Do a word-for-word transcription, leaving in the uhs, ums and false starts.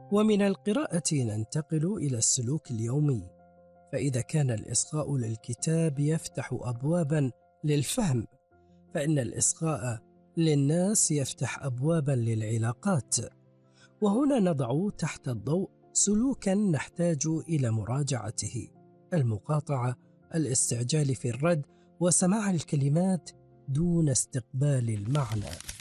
ومن القراءة ننتقل إلى السلوك اليومي، فإذا كان الإصغاء للكتاب يفتح أبوابا للفهم، فإن الإصغاء للناس يفتح أبوابا للعلاقات. وهنا نضع تحت الضوء سلوكا نحتاج إلى مراجعته: المقاطعة، الاستعجال في الرد، وسماع الكلمات دون استقبال المعنى.